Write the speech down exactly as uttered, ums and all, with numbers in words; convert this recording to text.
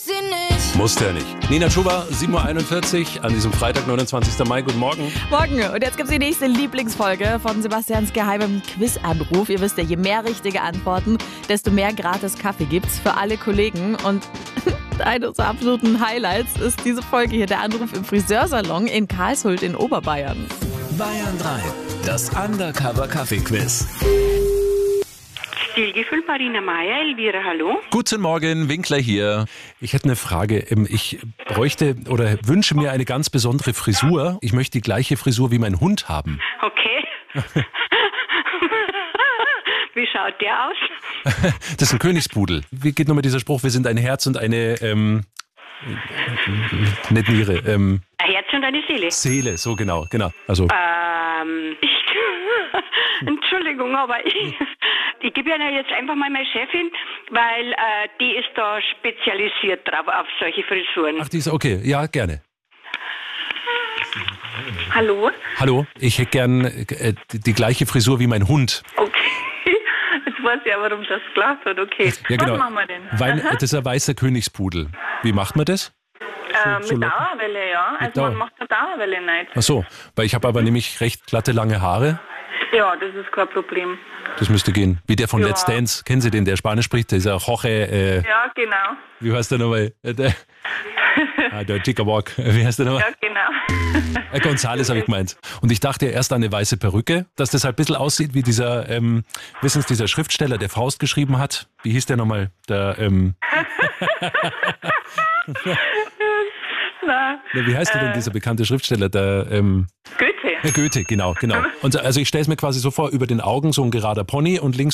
sie nicht. Muss der nicht. Nina Chuba, sieben Uhr einundvierzig an diesem Freitag, neunundzwanzigsten Mai. Guten Morgen. Morgen. Und jetzt gibt's die nächste Lieblingsfolge von Sebastians geheimem Quizanruf. Ihr wisst ja, je mehr richtige Antworten, desto mehr gratis Kaffee gibt's für alle Kollegen. Und eine unserer absoluten Highlights ist diese Folge hier, der Anruf im Friseursalon in Karlshult in Oberbayern. Bayern drei, das Undercover-Kaffee-Quiz. Stilgefühl, Marina Meier, Elvira, hallo. Guten Morgen, Winkler hier. Ich hätte eine Frage. Ich bräuchte oder wünsche mir eine ganz besondere Frisur. Ich möchte die gleiche Frisur wie mein Hund haben. Okay. Wie schaut der aus? Das ist ein Königspudel. Wie geht nochmal dieser Spruch? Wir sind ein Herz und eine, ähm, nicht Niere, ähm, Ein Herz und eine Seele. Seele, so genau, genau. Also, Ähm, ich, Entschuldigung, aber ich, ich gebe Ihnen jetzt einfach mal meine Chefin, weil äh, die ist da spezialisiert drauf auf solche Frisuren. ach, die ist okay. Ja, gerne. Hallo? Hallo, ich hätte gern äh, die, die gleiche Frisur wie mein Hund. Okay. Jetzt weiß ich ja, warum das gelacht hat. Okay. Ja, genau. Was machen wir denn? Weil Aha. das ist ein weißer Königspudel. Wie macht man das? Äh, so mit locken? Dauerwelle, ja. Mit Also Dauer- man macht eine Dauerwelle nicht. Ach so, weil ich habe aber nämlich recht glatte, lange Haare. Ja, das ist kein Problem. Das müsste gehen. Wie der von Ja. Let's Dance. Kennen Sie den, der Spanisch spricht? Dieser Jorge, äh, Ja, genau. wie heißt der nochmal? Äh, der, ah, der Tickerwalk. Wie heißt der nochmal? Ja, genau. Äh, Gonzales habe ich gemeint. Und ich dachte erst an eine weiße Perücke, dass das halt ein bisschen aussieht wie dieser, ähm, wissen Sie, dieser Schriftsteller, der Faust geschrieben hat. Wie hieß der nochmal? Der, ähm, Na, na, wie heißt der denn, dieser bekannte Schriftsteller? Der, ähm, Goethe. Herr Goethe, genau, genau. Und so- also ich stelle es mir quasi so vor, über den Augen so ein gerader Pony und links